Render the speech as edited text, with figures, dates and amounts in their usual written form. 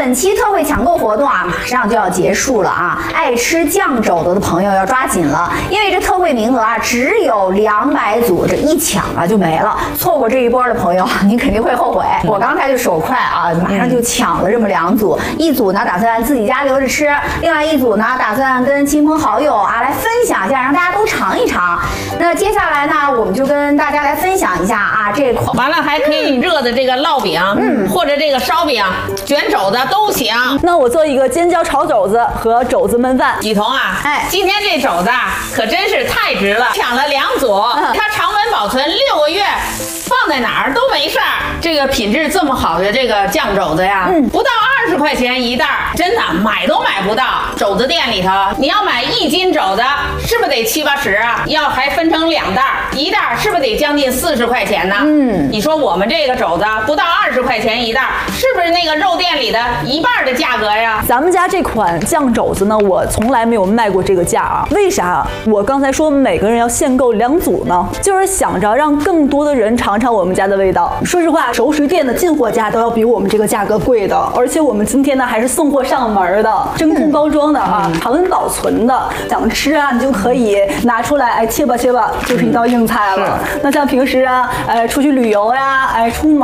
本期特惠抢购活动啊，马上就要结束了啊！爱吃酱肘子的朋友要抓紧了，因为这特惠名额啊只有200组，这一抢啊就没了。错过这一波的朋友，你肯定会后悔。我刚才就手快啊，马上就抢了这么2组，一组呢打算自己家留着吃，另外一组呢打算跟亲朋好友啊来分享一下，让大家都尝一尝。那接下来呢，我们就跟大家来分享一下啊，这款完了还可以热的这个烙饼，或者这个烧饼、卷肘子都行。 那我做一个尖椒炒肘子和肘子焖饭。 喜彤啊，今天这肘子啊可真是太值了，抢了2组，它常温保存6个月，放在哪儿都没事儿。这个品质这么好的这个酱肘子呀，不到20块钱一袋，真的买都买不到。肘子店里头，你要买1斤肘子，是不是得70、80啊？要还分成2袋，一袋是不是得将近40块钱呢？你说我们这个肘子不到20块钱一袋，是不是那个肉店里的1半的价格呀？ 咱们家这款酱肘子呢，我从来没有卖过这个价啊。为啥？我刚才说每个人要限购2组呢，就是想着让更多的人尝尝我们家的味道。说实话，熟食店的进货价都要比我们这个价格贵的，而且我们今天呢还是送货上门的，真空包装的啊，常温保存的。想吃啊，你就可以拿出来，切吧切吧，就是一道硬菜了。那像平时啊，出去旅游呀，出门